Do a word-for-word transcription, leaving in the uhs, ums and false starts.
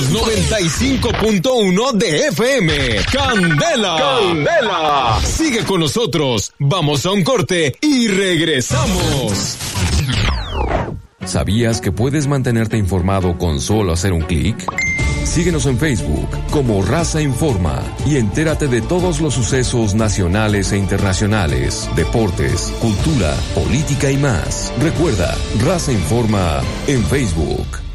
Los noventa y cinco punto uno de F M. Candela. Candela. Sigue con nosotros. Vamos a un corte y regresamos. ¿Sabías que puedes mantenerte informado con solo hacer un clic? Síguenos en Facebook como Raza Informa y entérate de todos los sucesos nacionales e internacionales, deportes, cultura, política y más. Recuerda, Raza Informa en Facebook.